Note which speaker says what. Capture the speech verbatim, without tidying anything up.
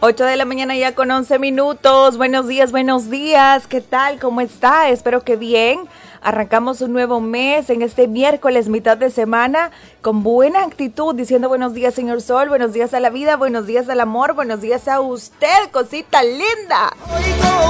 Speaker 1: ocho de la mañana ya con once minutos. Buenos días, buenos días. ¿Qué tal? ¿Cómo está? Espero que bien. Arrancamos un nuevo mes en este miércoles, mitad de semana, con buena actitud, diciendo buenos días, señor Sol, buenos días a la vida, buenos días al amor, buenos días a usted, cosita linda.